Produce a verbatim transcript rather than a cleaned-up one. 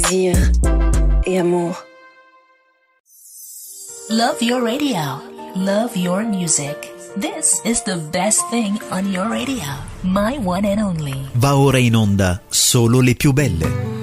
plaisir et amour. Love your radio. Love your music. This is the best thing on your radio. My one and only. Va ora in onda Solo le più belle.